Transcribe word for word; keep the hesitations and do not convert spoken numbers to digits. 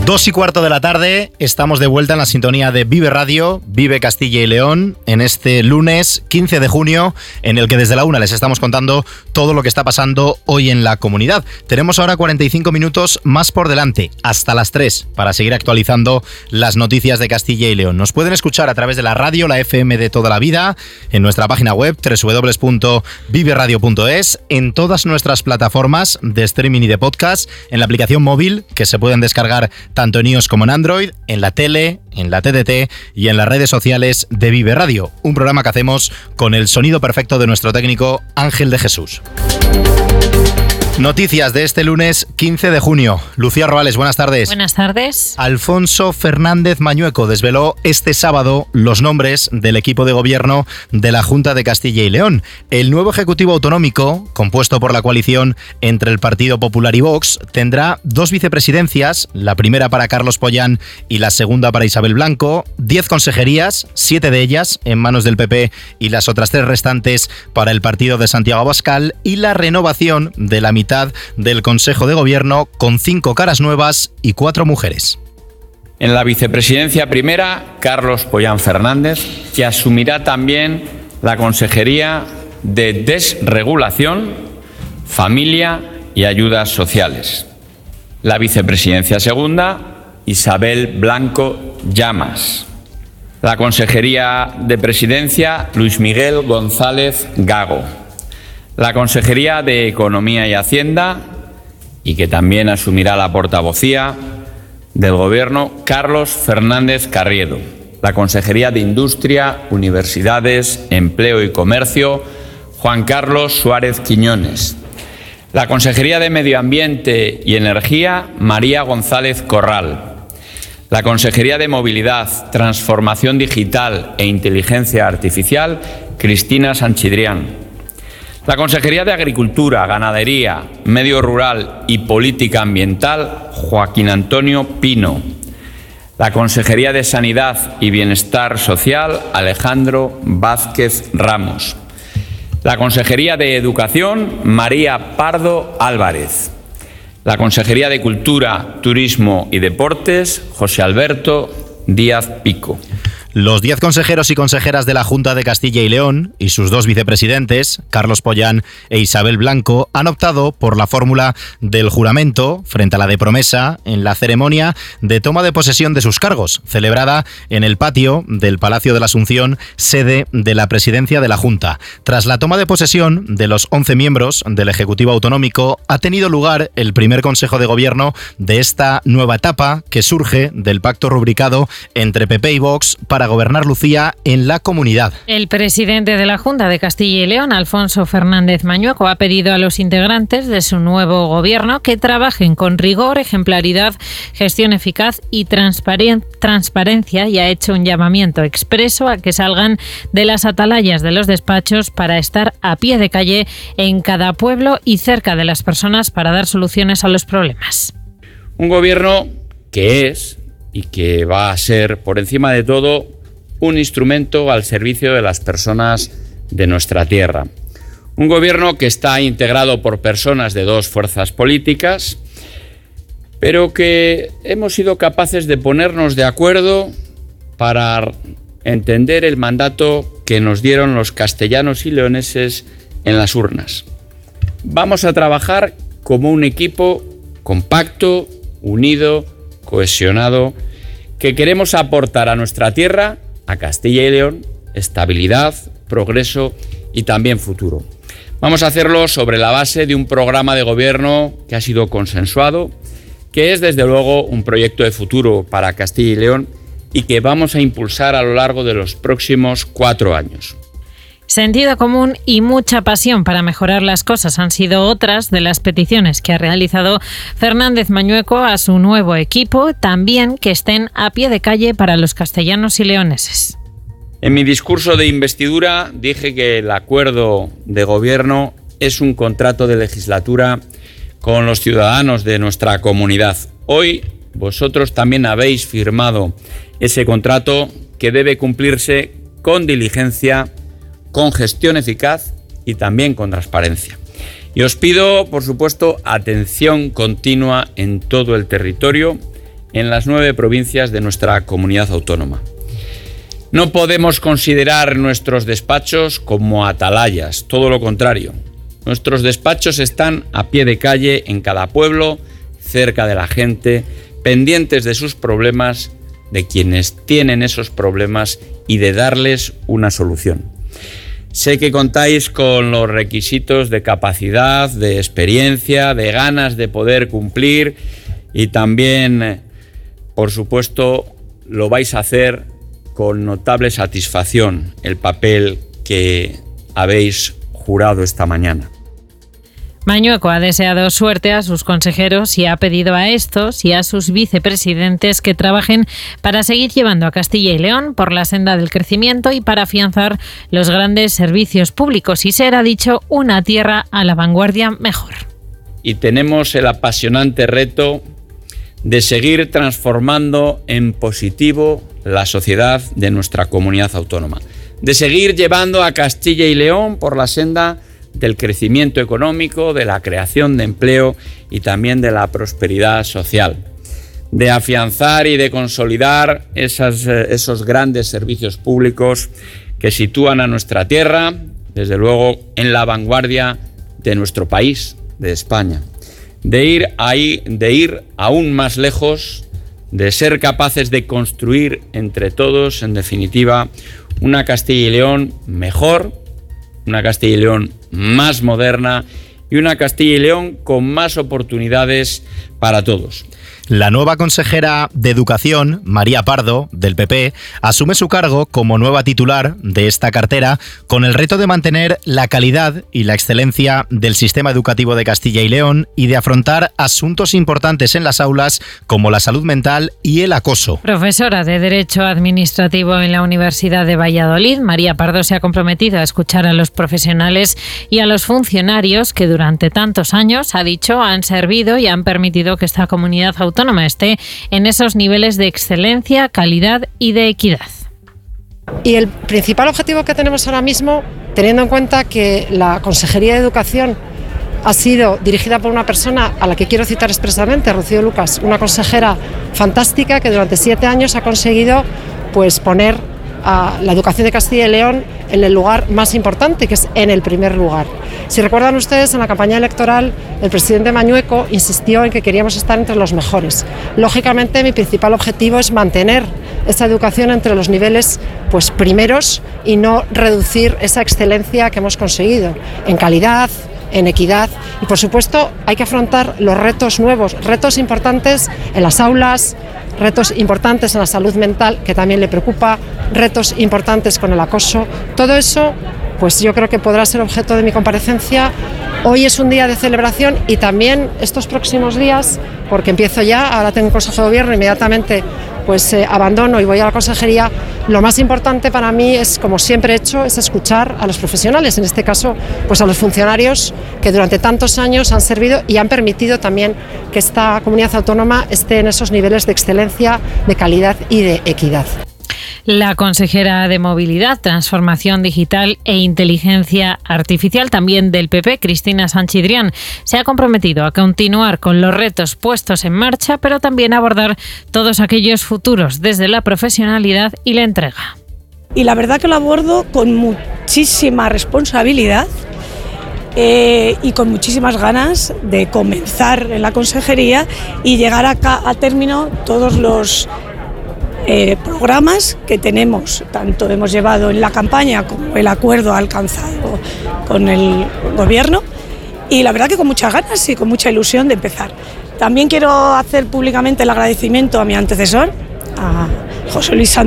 Dos y cuarto de la tarde, estamos de vuelta en la sintonía de Vive Radio, Vive Castilla y León, en este lunes quince de junio, en el que desde la una les estamos contando todo lo que está pasando hoy en la comunidad. Tenemos ahora cuarenta y cinco minutos más por delante, hasta las tres, para seguir actualizando las noticias de Castilla y León. Nos pueden escuchar a través de la radio, la F M de toda la vida, en nuestra página web doble u doble u doble u punto vive radio punto es, en todas nuestras plataformas de streaming y de podcast, en la aplicación móvil que se pueden descargar tanto en iOS como en Android, en la tele, en la T D T y en las redes sociales de Vive Radio, un programa que hacemos con el sonido perfecto de nuestro técnico Ángel de Jesús. Noticias de este lunes quince de junio. Lucía Roales, buenas tardes. Buenas tardes. Alfonso Fernández Mañueco desveló este sábado los nombres del equipo de gobierno de la Junta de Castilla y León. El nuevo Ejecutivo Autonómico, compuesto por la coalición entre el Partido Popular y Vox, tendrá dos vicepresidencias, la primera para Carlos Pollán y la segunda para Isabel Blanco, diez consejerías, siete de ellas en manos del P P y las otras tres restantes para el partido de Santiago Abascal, y la renovación de la mitad del Consejo de Gobierno con cinco caras nuevas y cuatro mujeres. En la vicepresidencia primera, Carlos Pollán Fernández, que asumirá también la Consejería de Desregulación, Familia y Ayudas Sociales. La vicepresidencia segunda, Isabel Blanco Llamas. La Consejería de Presidencia, Luis Miguel González Gago. La Consejería de Economía y Hacienda, y que también asumirá la portavocía del Gobierno, Carlos Fernández Carriedo. La Consejería de Industria, Universidades, Empleo y Comercio, Juan Carlos Suárez Quiñones. La Consejería de Medio Ambiente y Energía, María González Corral. La Consejería de Movilidad, Transformación Digital e Inteligencia Artificial, Cristina Sanchidrián. La Consejería de Agricultura, Ganadería, Medio Rural y Política Ambiental, Joaquín Antonio Pino. La Consejería de Sanidad y Bienestar Social, Alejandro Vázquez Ramos. La Consejería de Educación, María Pardo Álvarez. La Consejería de Cultura, Turismo y Deportes, José Alberto Díaz Pico. Los diez consejeros y consejeras de la Junta de Castilla y León y sus dos vicepresidentes, Carlos Pollán e Isabel Blanco, han optado por la fórmula del juramento frente a la de promesa en la ceremonia de toma de posesión de sus cargos, celebrada en el patio del Palacio de la Asunción, sede de la presidencia de la Junta. Tras la toma de posesión de los once miembros del Ejecutivo Autonómico, ha tenido lugar el primer Consejo de Gobierno de esta nueva etapa que surge del pacto rubricado entre P P y Vox para gobernar, Lucía, en la comunidad. El presidente de la Junta de Castilla y León, Alfonso Fernández Mañueco, ha pedido a los integrantes de su nuevo gobierno que trabajen con rigor, ejemplaridad, gestión eficaz y transparen- transparencia, y ha hecho un llamamiento expreso a que salgan de las atalayas de los despachos para estar a pie de calle en cada pueblo y cerca de las personas para dar soluciones a los problemas. Un gobierno que es y que va a ser, por encima de todo, un instrumento al servicio de las personas de nuestra tierra. Un gobierno que está integrado por personas de dos fuerzas políticas, pero que hemos sido capaces de ponernos de acuerdo para entender el mandato que nos dieron los castellanos y leoneses en las urnas. Vamos a trabajar como un equipo compacto, unido, cohesionado, que queremos aportar a nuestra tierra, a Castilla y León, estabilidad, progreso y también futuro. Vamos a hacerlo sobre la base de un programa de gobierno que ha sido consensuado, que es desde luego un proyecto de futuro para Castilla y León y que vamos a impulsar a lo largo de los próximos cuatro años. Sentido común y mucha pasión para mejorar las cosas han sido otras de las peticiones que ha realizado Fernández Mañueco a su nuevo equipo, también que estén a pie de calle para los castellanos y leoneses. En mi discurso de investidura dije que el acuerdo de gobierno es un contrato de legislatura con los ciudadanos de nuestra comunidad. Hoy vosotros también habéis firmado ese contrato que debe cumplirse con diligencia, con gestión eficaz y también con transparencia. Y os pido, por supuesto, atención continua en todo el territorio, en las nueve provincias de nuestra comunidad autónoma. No podemos considerar nuestros despachos como atalayas, todo lo contrario. Nuestros despachos están a pie de calle en cada pueblo, cerca de la gente, pendientes de sus problemas, de quienes tienen esos problemas y de darles una solución. Sé que contáis con los requisitos de capacidad, de experiencia, de ganas de poder cumplir y también, por supuesto, lo vais a hacer con notable satisfacción el papel que habéis jurado esta mañana. Mañueco ha deseado suerte a sus consejeros y ha pedido a estos y a sus vicepresidentes que trabajen para seguir llevando a Castilla y León por la senda del crecimiento y para afianzar los grandes servicios públicos y ser, ha dicho, una tierra a la vanguardia mejor. Y tenemos el apasionante reto de seguir transformando en positivo la sociedad de nuestra comunidad autónoma, de seguir llevando a Castilla y León por la senda del crecimiento económico, de la creación de empleo y también de la prosperidad social, de afianzar y de consolidar esas, esos grandes servicios públicos que sitúan a nuestra tierra, desde luego, en la vanguardia de nuestro país, de España, de ir ahí, de ir aún más lejos, de ser capaces de construir entre todos, en definitiva, una Castilla y León mejor, una Castilla y León más moderna y una Castilla y León con más oportunidades para todos. La nueva consejera de Educación, María Pardo, del P P, asume su cargo como nueva titular de esta cartera con el reto de mantener la calidad y la excelencia del sistema educativo de Castilla y León y de afrontar asuntos importantes en las aulas como la salud mental y el acoso. Profesora de Derecho Administrativo en la Universidad de Valladolid, María Pardo se ha comprometido a escuchar a los profesionales y a los funcionarios que durante tantos años, ha dicho, han servido y han permitido que esta comunidad autónoma autónoma esté en esos niveles de excelencia, calidad y de equidad. Y el principal objetivo que tenemos ahora mismo, teniendo en cuenta que la Consejería de Educación ha sido dirigida por una persona a la que quiero citar expresamente, Rocío Lucas, una consejera fantástica que durante siete años ha conseguido pues, poner a la educación de Castilla y León en el lugar más importante, que es en el primer lugar. Si recuerdan ustedes, en la campaña electoral el presidente Mañueco insistió en que queríamos estar entre los mejores. Lógicamente, mi principal objetivo es mantener esa educación entre los niveles pues, primeros y no reducir esa excelencia que hemos conseguido en calidad, en equidad y, por supuesto, hay que afrontar los retos nuevos, retos importantes en las aulas, retos importantes en la salud mental, que también le preocupa, retos importantes con el acoso. Todo eso, pues yo creo que podrá ser objeto de mi comparecencia. Hoy es un día de celebración y también estos próximos días, porque empiezo ya, ahora tengo un Consejo de Gobierno, inmediatamente pues eh, abandono y voy a la consejería. Lo más importante para mí es, como siempre he hecho, es escuchar a los profesionales, en este caso pues a los funcionarios que durante tantos años han servido y han permitido también que esta comunidad autónoma esté en esos niveles de excelencia, de calidad y de equidad. La consejera de Movilidad, Transformación Digital e Inteligencia Artificial, también del P P, Cristina Sanchidrián, se ha comprometido a continuar con los retos puestos en marcha, pero también a abordar todos aquellos futuros desde la profesionalidad y la entrega. Y la verdad que lo abordo con muchísima responsabilidad eh, y con muchísimas ganas de comenzar en la consejería y llegar acá a término todos los Eh, programas que tenemos, tanto hemos llevado en la campaña como el acuerdo alcanzado con el gobierno, y la verdad que con muchas ganas y con mucha ilusión de empezar. También quiero hacer públicamente el agradecimiento a mi antecesor, a José Luis Santos